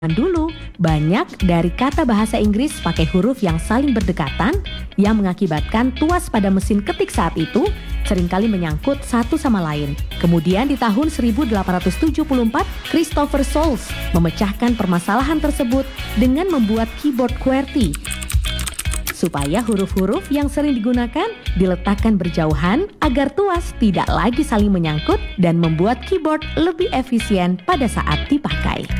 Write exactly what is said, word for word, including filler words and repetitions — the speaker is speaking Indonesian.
Dulu, banyak dari kata bahasa Inggris pakai huruf yang saling berdekatan yang mengakibatkan tuas pada mesin ketik saat itu seringkali menyangkut satu sama lain. Kemudian di tahun seribu delapan ratus tujuh puluh empat, Christopher Soles memecahkan permasalahan tersebut dengan membuat keyboard QWERTY supaya huruf-huruf yang sering digunakan diletakkan berjauhan agar tuas tidak lagi saling menyangkut dan membuat keyboard lebih efisien pada saat dipakai.